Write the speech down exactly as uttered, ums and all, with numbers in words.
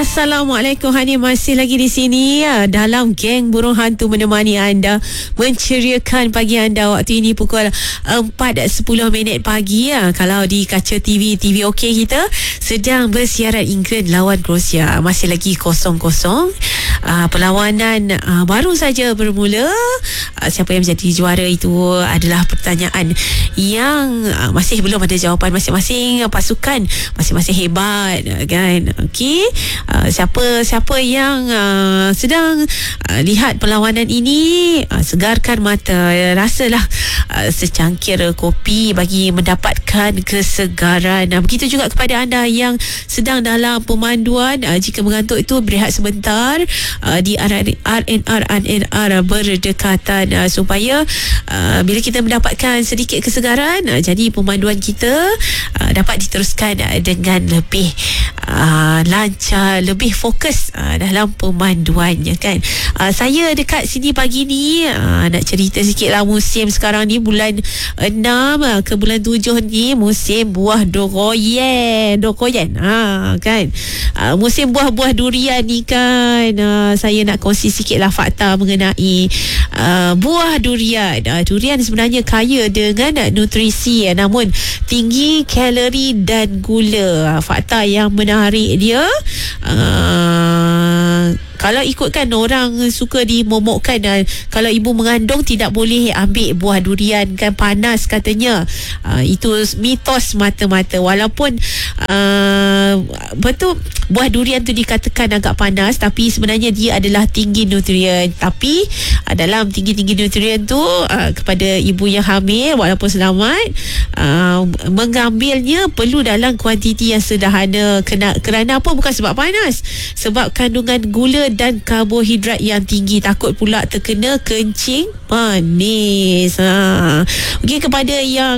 Assalamualaikum. Hani masih lagi di sini ya, dalam geng burung hantu menemani anda, menceriakan pagi anda. Waktu ini pukul empat sepuluh minit pagi ya. Kalau di kaca T V T V OK kita sedang bersiaran England lawan Croatia. Masih lagi kosong kosong. Uh, perlawanan uh, baru saja bermula. Uh, siapa yang menjadi juara itu adalah pertanyaan yang uh, masih belum ada jawapan. Masing-masing pasukan masing-masing hebat kan. Okey. Uh, siapa siapa yang uh, sedang uh, lihat perlawanan ini, uh, segarkan mata, rasalah uh, secangkir kopi bagi mendapatkan kesegaran. Uh, begitu juga kepada anda yang sedang dalam pemanduan, uh, jika mengantuk itu berehat sebentar uh, di R N R R N R berdekatan, uh, supaya uh, bila kita mendapatkan sedikit kesegaran, uh, jadi pemanduan kita uh, dapat diteruskan uh, dengan lebih uh, lancar, lebih fokus uh, dalam pemanduannya kan. Uh, saya dekat sini pagi ni uh, nak cerita sikit lah musim sekarang ni, bulan enam uh, ke bulan tujuh ni musim buah durian. Durian ha, kan. Uh, musim buah-buah durian ni kan. Uh, saya nak kongsi sikit lah fakta mengenai uh, buah durian. Uh, durian sebenarnya kaya dengan uh, nutrisi, uh, namun tinggi kalori dan gula. Uh, fakta yang menarik dia, Uh, kalau ikutkan orang suka dimomokkan, uh, kalau ibu mengandung tidak boleh ambil buah durian kan, panas katanya. Uh, itu mitos mata-mata. Walaupun uh, betul buah durian tu dikatakan agak panas, tapi sebenarnya dia adalah tinggi nutrien. Tapi uh, dalam tinggi-tinggi nutrien tu, uh, kepada ibu yang hamil walaupun selamat, uh, mengambilnya perlu dalam kuantiti yang sederhana. Kena, kerana apa? Bukan sebab panas, sebab kandungan gula dan karbohidrat yang tinggi. Takut pula terkena kencing manis. Ha. Okey, kepada yang